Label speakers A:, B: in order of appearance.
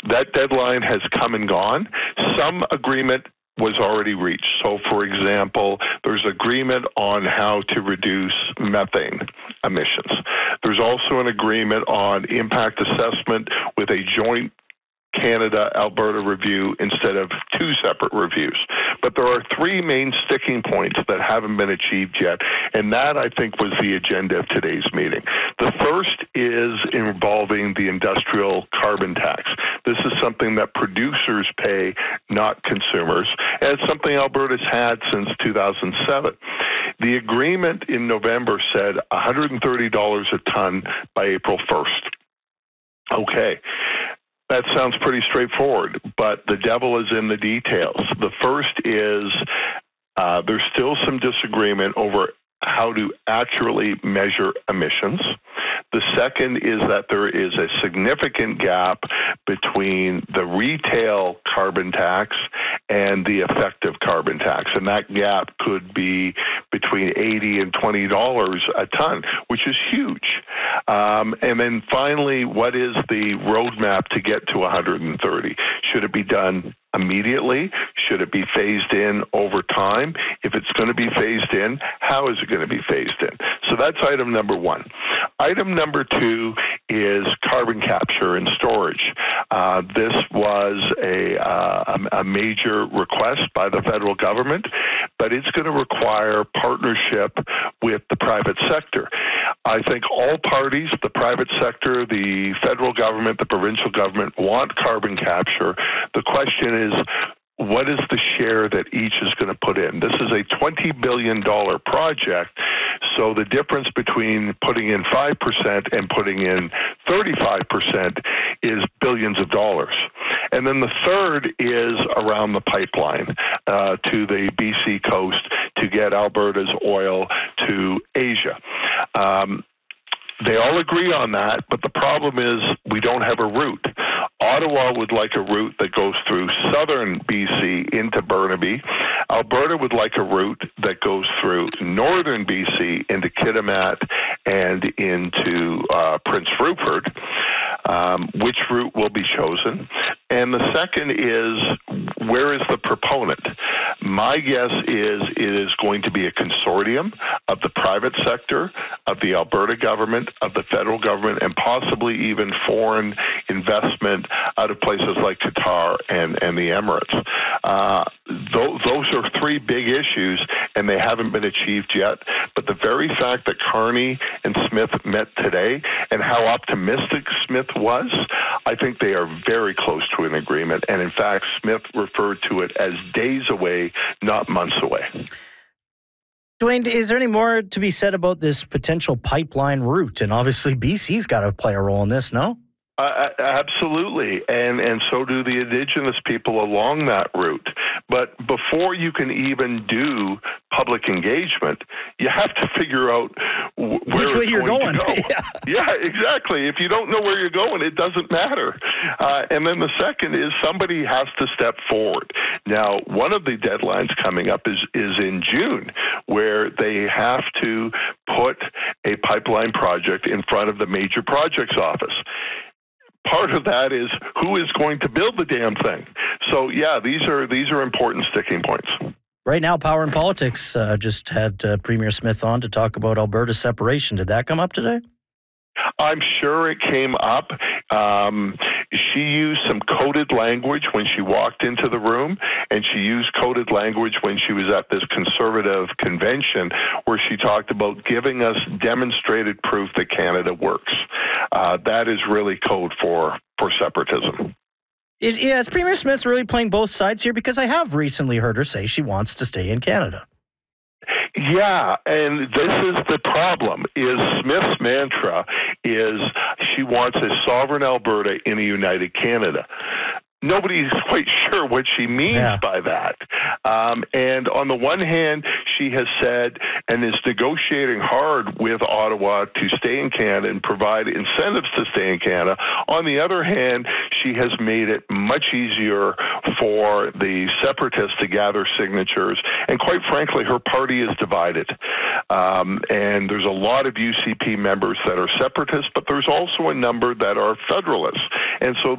A: That deadline has come and gone. Some agreement was already reached. So, for example, there's agreement on how to reduce methane emissions. There's also an agreement on impact assessment with a joint Canada-Alberta review instead of two separate reviews. But there are three main sticking points that haven't been achieved yet, and that, I think, was the agenda of today's meeting. The first is involving the industrial carbon tax. This is something that producers pay, not consumers, and it's something Alberta's had since 2007. The agreement in November said $130 a ton by April 1st. Okay. That sounds pretty straightforward, but the devil is in the details. The first is there's still some disagreement over how to accurately measure emissions. The second is that there is a significant gap between the retail carbon tax and the effective carbon tax, and that gap could be between $80 and $20 a ton, which is huge. And then finally, what is the roadmap to get to 130? Should it be done immediately? Should it be phased in over time? If it's going to be phased in, how is it going to be phased in? So that's item number one. Item number two is carbon capture and storage. This was a major request by the federal government, but it's going to require partnership with the private sector. I think all parties, the private sector, the federal government, the provincial government, want carbon capture. The question is, what is the share that each is going to put in? This is a $20 billion project, so the difference between putting in 5% and putting in 35% is billions of dollars. And then the third is around the pipeline to the BC coast to get Alberta's oil to Asia. They all agree on that, but the problem is we don't have a route. Ottawa would like a route that goes through southern BC into Burnaby. Alberta would like a route that goes through northern BC into Kitimat and into Prince Rupert. Which route will be chosen? And the second is, where is the proponent? My guess is it is going to be a consortium of the private sector, of the Alberta government, of the federal government, and possibly even foreign investment out of places like Qatar and the Emirates. Those are three big issues, and they haven't been achieved yet. But the very fact that Carney and Smith met today and how optimistic Smith was, I think they are very close to an agreement. And in fact, Smith referred to it as days away, not months away.
B: Dwayne, is there any more to be said about this potential pipeline route? And obviously, BC's got to play a role in this, no?
A: Absolutely, and so do the Indigenous people along that route. But before you can even do public engagement, you have to figure out which way you're going. Go. Yeah, exactly. If you don't know where you're going, it doesn't matter. And then the second is somebody has to step forward. Now, one of the deadlines coming up is in June, where they have to put a pipeline project in front of the Major Projects Office. Part of that is who is going to build the damn thing. So, yeah, these are important sticking points.
B: Right now, Power and Politics just had Premier Smith on to talk about Alberta separation. Did that come up today?
A: I'm sure it came up. She used some coded language when she walked into the room, and she used coded language when she was at this conservative convention where she talked about giving us demonstrated proof that Canada works. That is really code for separatism.
B: Is Premier Smith really playing both sides here? Because I have recently heard her say she wants to stay in Canada.
A: Yeah, and this is the problem, is Smith's mantra is she wants a sovereign Alberta in a united Canada. Nobody's quite sure what she means by that. And on the one hand, she has said and is negotiating hard with Ottawa to stay in Canada and provide incentives to stay in Canada. On the other hand, she has made it much easier for the separatists to gather signatures. And quite frankly, her party is divided. And there's a lot of UCP members that are separatists, but there's also a number that are federalists. And so